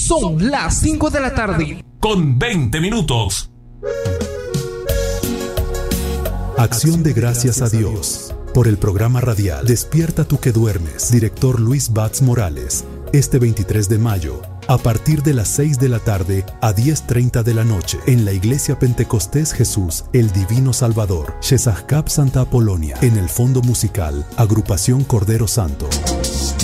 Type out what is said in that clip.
Son las 5 de la tarde. Con 20 minutos. Acción de gracias a Dios por el programa radial Despierta tú que duermes, director Luis Batz Morales, este 23 de mayo, a partir de las 6 de la tarde a 10:30 de la noche, en la Iglesia Pentecostés Jesús, el Divino Salvador, Shesajkap Santa Apolonia, en el fondo musical, Agrupación Cordero Santo.